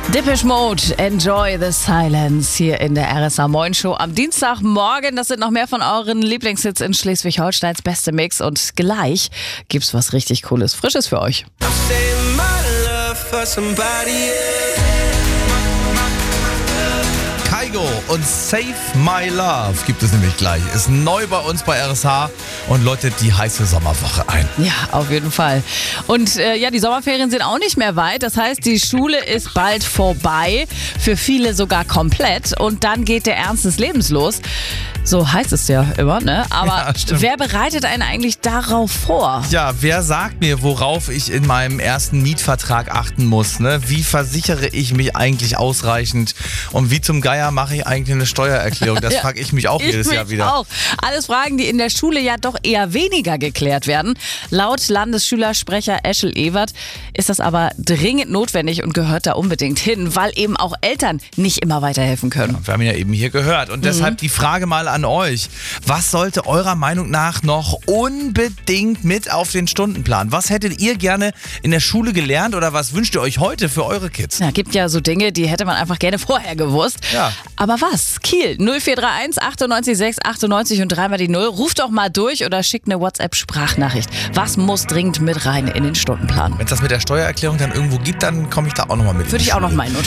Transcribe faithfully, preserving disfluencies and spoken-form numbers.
Depeche Mode, Enjoy the Silence hier in der R S A Moin Show am Dienstagmorgen. Das sind noch mehr von euren Lieblingshits in Schleswig-Holsteins beste Mix und gleich gibt's was richtig Cooles, Frisches für euch. Kygo und Save My Love gibt es nämlich gleich. Ist neu bei uns bei R S H und läutet die heiße Sommerwoche ein. Ja, auf jeden Fall. Und äh, ja, die Sommerferien sind auch nicht mehr weit. Das heißt, die Schule ist bald vorbei. Für viele sogar komplett. Und dann geht der Ernst des Lebens los. So heißt es ja immer, ne? Aber ja, wer bereitet einen eigentlich darauf vor? Ja, wer sagt mir, worauf ich in meinem ersten Mietvertrag achten muss? Ne? Wie versichere ich mich eigentlich ausreichend? Und wie zum Geier mache ich eigentlich eine Steuererklärung? Das Ja, frage ich mich auch jedes ich Jahr mich wieder. Auch. Alles Fragen, die in der Schule ja doch eher weniger geklärt werden. Laut Landesschülersprecher Eschel Ewert ist das aber dringend notwendig und gehört da unbedingt hin, weil eben auch Eltern nicht immer weiterhelfen können. Wir haben ihn ja eben hier gehört. Und deshalb Mhm. die Frage mal an euch. Was sollte eurer Meinung nach noch unbedingt mit auf den Stundenplan? Was hättet ihr gerne in der Schule gelernt oder was wünscht ihr euch heute für eure Kids? Ja, gibt ja so Dinge, die hätte man einfach gerne vorher gewusst. Ja. Aber was? Kiel null vier drei eins achtundneunzig sechs achtundneunzig und dreimal die Null. Ruft doch mal durch oder schickt eine WhatsApp-Sprachnachricht. Was muss dringend mit rein in den Stundenplan? Wenn es das mit der Steuererklärung dann irgendwo gibt, dann komme ich da auch nochmal mit. Würde ich auch noch meinen.